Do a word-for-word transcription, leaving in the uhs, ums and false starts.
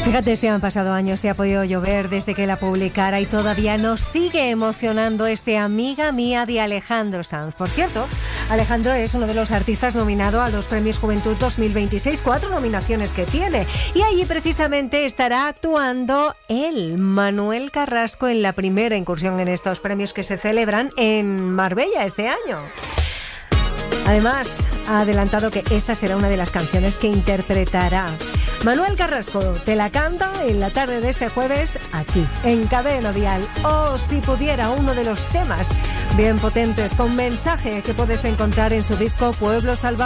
Fíjate si han pasado años, si ha podido llover desde que la publicara y todavía nos sigue emocionando este Amiga Mía de Alejandro Sanz. Por cierto, Alejandro es uno de los artistas nominado a los Premios Juventud dos mil veintiséis, cuatro nominaciones que tiene. Y allí precisamente estará actuando él, Manuel Carrasco, en la primera incursión en estos premios que se celebran en Marbella este año. Además, ha adelantado que esta será una de las canciones que interpretará. Manuel Carrasco te la canta en la tarde de este jueves aquí, en Cadena Dial. O si pudiera, uno de los temas bien potentes con mensaje que puedes encontrar en su disco Pueblo Salvaje.